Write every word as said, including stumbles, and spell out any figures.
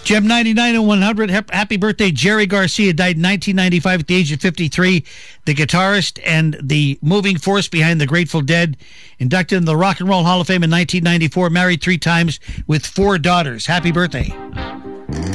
Gem ninety-nine and one hundred. Happy birthday, Jerry Garcia, died in nineteen ninety-five at the age of fifty-three. The guitarist and the moving force behind the Grateful Dead. Inducted in the Rock and Roll Hall of Fame in nineteen ninety-four. Married three times with four daughters. Happy birthday.